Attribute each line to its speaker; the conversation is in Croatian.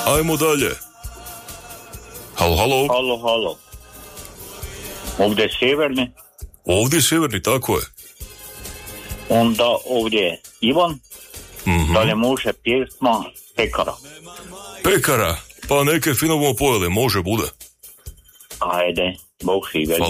Speaker 1: Ajmo dalje. Halo.
Speaker 2: Halo. Ovdje je Sjeverni.
Speaker 1: Ovdje je Sjeverni, tako je.
Speaker 2: Onda ovdje je Ivan.
Speaker 1: Mm-hmm.
Speaker 2: Da li može pjesma Pekara?
Speaker 1: Pekara, pa neke fino bomo pojeli, može bude.
Speaker 2: Ajde, Bog živjeli.